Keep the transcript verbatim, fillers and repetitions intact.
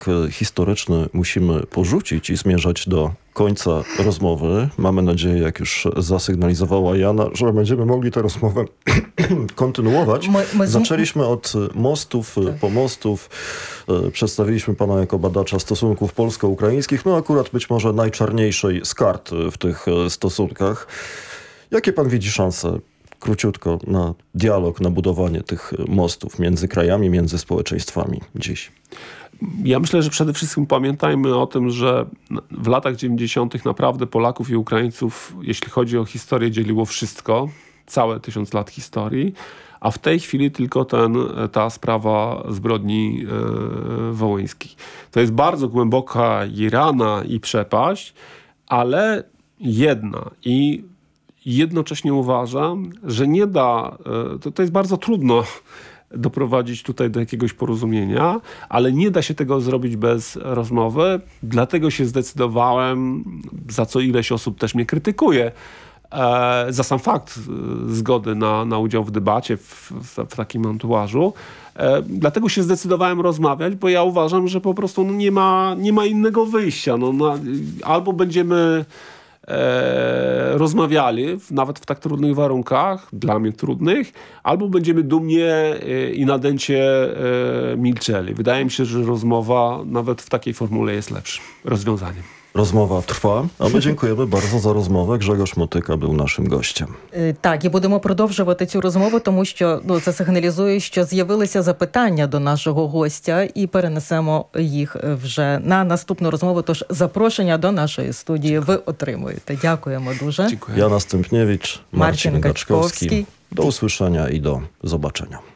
historyczny musimy porzucić i zmierzać do końca rozmowy. Mamy nadzieję, jak już zasygnalizowała Jana, że będziemy mogli tę rozmowę kontynuować. My, my z... Zaczęliśmy od mostów, tak. pomostów. Przedstawiliśmy pana jako badacza stosunków polsko-ukraińskich. No akurat być może najczarniejszej z kart w tych stosunkach. Jakie pan widzi szanse, króciutko, na dialog, na budowanie tych mostów między krajami, między społeczeństwami dziś? Ja myślę, że przede wszystkim pamiętajmy o tym, że w latach dziewięćdziesiątych naprawdę Polaków i Ukraińców, jeśli chodzi o historię, dzieliło wszystko, całe tysiąc lat historii, a w tej chwili tylko ten, ta sprawa zbrodni e, wołyńskiej. To jest bardzo głęboka i rana i przepaść, ale jedna i jednocześnie uważam, że nie da, e, to, to jest bardzo trudno doprowadzić tutaj do jakiegoś porozumienia, ale nie da się tego zrobić bez rozmowy. Dlatego się zdecydowałem, za co ileś osób też mnie krytykuje, e, za sam fakt e, zgody na, na udział w debacie w, w, w takim antuażu. E, dlatego się zdecydowałem rozmawiać, bo ja uważam, że po prostu no, nie ma, nie ma innego wyjścia. No, na, albo będziemy E, rozmawiali, w, nawet w tak trudnych warunkach, dla mnie trudnych, albo będziemy dumnie e, i nadęcie e, milczeli. Wydaje mi się, że rozmowa nawet w takiej formule jest lepszym rozwiązaniem. Розмова трва, а ми дякуємо bardzo за розмову. Григорій Мотика був нашим гостем. Так, і будемо продовжувати цю розмову, тому що ну, це сигналізує, що з'явилися запитання до нашого гостя, і перенесемо їх вже на наступну розмову. Тож запрошення до нашої студії ви отримуєте. Дякуємо дуже. Дякую. Jana Stępniewicz, Marcin Gaczkowski. Do usłyszenia i do zobaczenia.